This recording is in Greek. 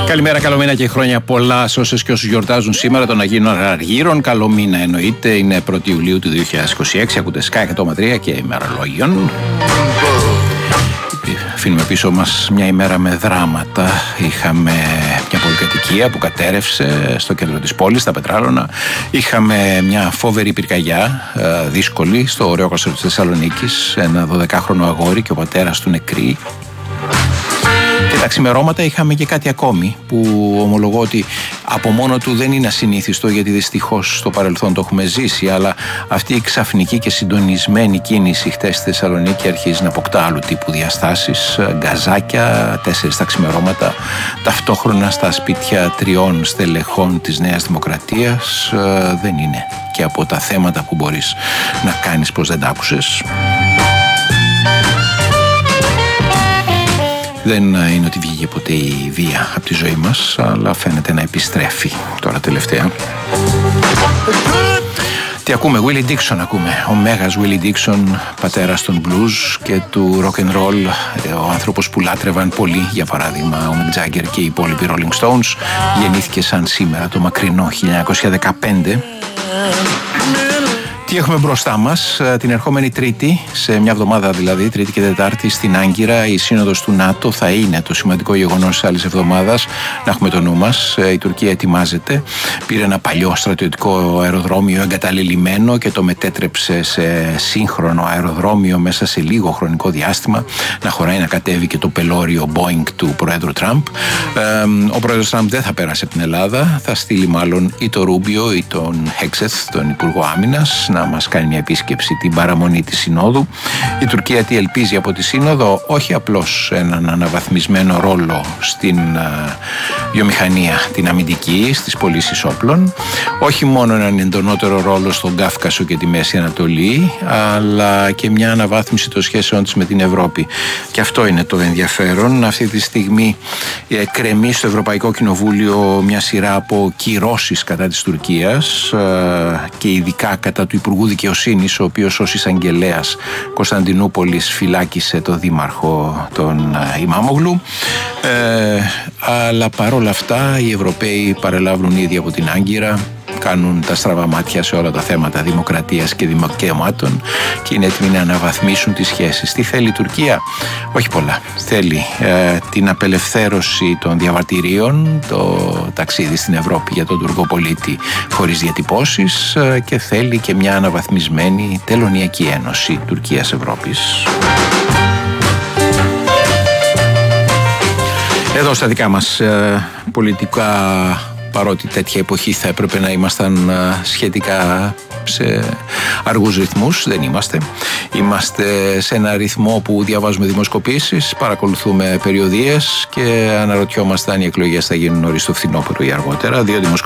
Καλημέρα, καλό μήνα και χρόνια πολλά σε όσες και όσους γιορτάζουν σήμερα των Αγίων Αργύρων. Καλό μήνα εννοείται, είναι 1η Ιουλίου του 2026. Ακούτε Sky 100,3 και ημερολόγιον. Αφήνουμε πίσω μας μια ημέρα με δράματα. Είχαμε μια πολυκατοικία που κατέρευσε στο κέντρο της πόλης, στα Πετράλωνα. Είχαμε μια φόβερη πυρκαγιά, δύσκολη, στο Ρέοκαστρο της Θεσσαλονίκης. Ένα 12χρονο αγόρι και ο πατέρας του νεκροί. Και τα ξημερώματα είχαμε και κάτι ακόμη που ομολογώ ότι από μόνο του δεν είναι ασυνήθιστο, γιατί δυστυχώς στο παρελθόν το έχουμε ζήσει, αλλά αυτή η ξαφνική και συντονισμένη κίνηση χτες στη Θεσσαλονίκη αρχίζει να αποκτά άλλου τύπου διαστάσεις. Γκαζάκια, 4 τα ξημερώματα, ταυτόχρονα στα σπίτια 3 στελεχών της Νέας Δημοκρατίας. Δεν είναι και από τα θέματα που μπορείς να κάνεις πως δεν τ' άκουσες. Δεν είναι ότι βγήκε ποτέ η βία από τη ζωή μας, αλλά φαίνεται να επιστρέφει τώρα τελευταία. Τι ακούμε? Willie Dixon ακούμε. Ο μέγας Willie Dixon, πατέρας των blues και του rock and roll. Ο άνθρωπος που λάτρευαν πολύ, για παράδειγμα ο Mick Jagger και οι υπόλοιποι Rolling Stones. Γεννήθηκε σαν σήμερα το μακρινό 1915. Τι έχουμε μπροστά μας? Την ερχόμενη Τρίτη, σε μια εβδομάδα δηλαδή, Τρίτη και Τετάρτη, στην Άγκυρα, η Σύνοδος του ΝΑΤΟ θα είναι το σημαντικό γεγονός της άλλης εβδομάδας. Να έχουμε το νου μας. Η Τουρκία ετοιμάζεται. Πήρε ένα παλιό στρατιωτικό αεροδρόμιο εγκαταλελειμμένο και το μετέτρεψε σε σύγχρονο αεροδρόμιο μέσα σε λίγο χρονικό διάστημα. Να χωράει να κατέβει και το πελώριο Boeing του Πρόεδρου Τραμπ. Ο Πρόεδρος Τραμπ δεν θα πέρασε από την Ελλάδα. Θα στείλει μάλλον ή το Ρούμπιο ή τον Χέξεθ, τον Υπουργό Άμυνας, να μας κάνει μια επίσκεψη την παραμονή της Συνόδου. Η Τουρκία τι ελπίζει από τη Σύνοδο? Όχι απλώς έναν αναβαθμισμένο ρόλο στην βιομηχανία την αμυντική, στις πωλήσεις όπλων, όχι μόνο έναν εντονότερο ρόλο στον Κάφκασο και τη Μέση Ανατολή, αλλά και μια αναβάθμιση των σχέσεων της με την Ευρώπη. Και αυτό είναι το ενδιαφέρον. Αυτή τη στιγμή κρεμεί στο Ευρωπαϊκό Κοινοβούλιο μια σειρά από κυρώσεις κατά της Τουρκίας και ειδικά κατά του Υπουργού Δικαιοσύνης, ο οποίος ως εισαγγελέας Κωνσταντινούπολης φυλάκισε το δήμαρχο τον Ιμάμογλου. Αλλά παρόλα αυτά οι Ευρωπαίοι παρελάβουν ήδη από την Άγκυρα, κάνουν τα στραβά μάτια σε όλα τα θέματα δημοκρατίας και δικαιωμάτων και είναι έτοιμοι να αναβαθμίσουν τις σχέσεις. Τι θέλει η Τουρκία? Όχι πολλά. Θέλει την απελευθέρωση των διαβατηρίων, το ταξίδι στην Ευρώπη για τον τουρκοπολίτη χωρίς διατυπώσεις και θέλει και μια αναβαθμισμένη τελωνειακή ένωση Τουρκίας-Ευρώπης. Εδώ στα δικά μας πολιτικά, παρότι τέτοια εποχή θα έπρεπε να ήμασταν σχετικά σε αργούς ρυθμούς, δεν είμαστε. Είμαστε σε ένα ρυθμό που διαβάζουμε δημοσκοπήσεις, παρακολουθούμε περιοδίες και αναρωτιόμαστε αν οι εκλογές θα γίνουν νωρίς το φθινόπωρο ή αργότερα. 2